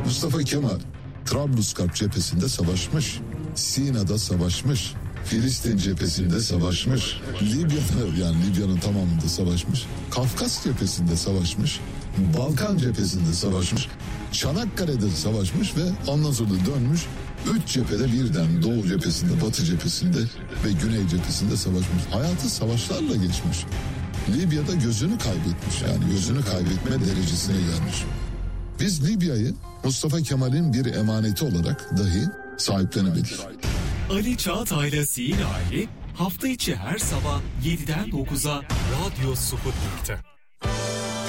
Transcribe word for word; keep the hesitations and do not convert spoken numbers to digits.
Mustafa Kemal Trablusgarp cephesinde savaşmış, Sina'da savaşmış, Filistin cephesinde savaşmış, Libya'da yani Libya'nın tamamında savaşmış, Kafkas cephesinde savaşmış, Balkan cephesinde savaşmış, Çanakkale'de savaşmış ve ondan sonra dönmüş. Üç cephede birden Doğu cephesinde, Batı cephesinde ve Güney cephesinde savaşmış. Hayatı savaşlarla geçmiş. Libya'da gözünü kaybetmiş, yani gözünü kaybetme derecesine gelmiş. Biz Libya'yı Mustafa Kemal'in bir emaneti olarak dahi sahiplenemedik. Ali Çağatay'la Sihir Aile hafta içi her sabah yediden dokuza Radyo Sputnik'te.